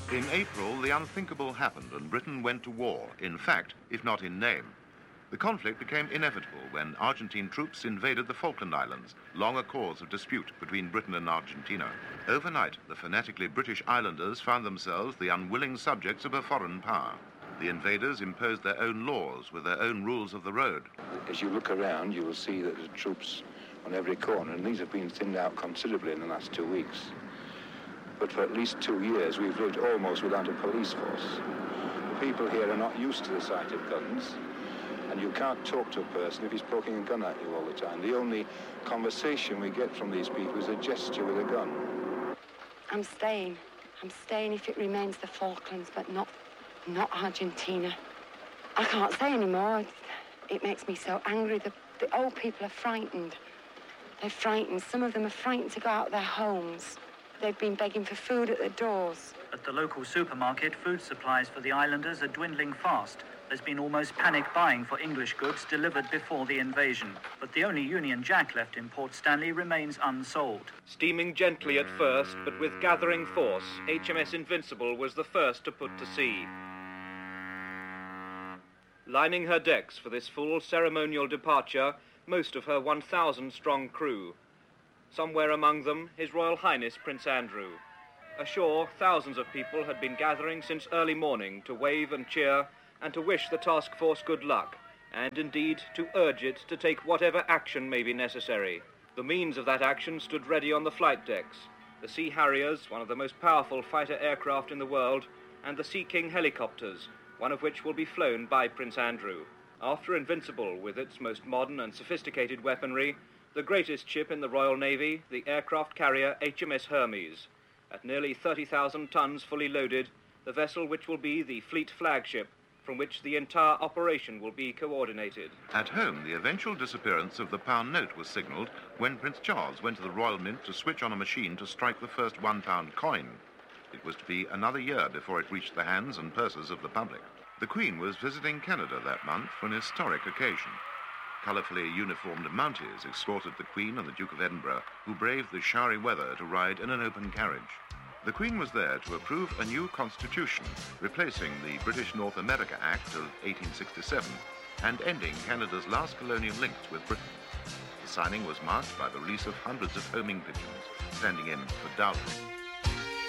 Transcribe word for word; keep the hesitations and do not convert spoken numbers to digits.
In April, the unthinkable happened and Britain went to war, in fact, if not in name. The conflict became inevitable when Argentine troops invaded the Falkland Islands, long a cause of dispute between Britain and Argentina. Overnight, the fanatically British islanders found themselves the unwilling subjects of a foreign power. The invaders imposed their own laws with their own rules of the road. As you look around, you will see that there are troops on every corner, and these have been thinned out considerably in the last two weeks. But for at least two years, we've lived almost without a police force. The people here are not used to the sight of guns, and you can't talk to a person if he's poking a gun at you all the time. The only conversation we get from these people is a gesture with a gun. I'm staying. I'm staying if it remains the Falklands, but not, not Argentina. I can't say anymore. It, it makes me so angry. The, the old people are frightened. They're frightened. Some of them are frightened to go out of their homes. They've been begging for food at the doors. At the local supermarket, food supplies for the islanders are dwindling fast. There's been almost panic buying for English goods delivered before the invasion. But the only Union Jack left in Port Stanley remains unsold. Steaming gently at first, but with gathering force, H M S Invincible was the first to put to sea. Lining her decks for this full ceremonial departure, most of her one thousand strong crew. Somewhere among them, His Royal Highness Prince Andrew. Ashore, thousands of people had been gathering since early morning to wave and cheer and to wish the task force good luck, and indeed to urge it to take whatever action may be necessary. The means of that action stood ready on the flight decks. The Sea Harriers, one of the most powerful fighter aircraft in the world, and the Sea King helicopters, one of which will be flown by Prince Andrew. After Invincible, with its most modern and sophisticated weaponry, the greatest ship in the Royal Navy, the aircraft carrier H M S Hermes. At nearly thirty thousand tons fully loaded, the vessel which will be the fleet flagship, from which the entire operation will be coordinated. At home, the eventual disappearance of the pound note was signalled when Prince Charles went to the Royal Mint to switch on a machine to strike the first one-pound coin. It was to be another year before it reached the hands and purses of the public. The Queen was visiting Canada that month for an historic occasion. Colourfully uniformed Mounties escorted the Queen and the Duke of Edinburgh, who braved the showery weather to ride in an open carriage. The Queen was there to approve a new constitution, replacing the British North America Act of eighteen sixty-seven and ending Canada's last colonial links with Britain. The signing was marked by the release of hundreds of homing pigeons, standing in for dowry.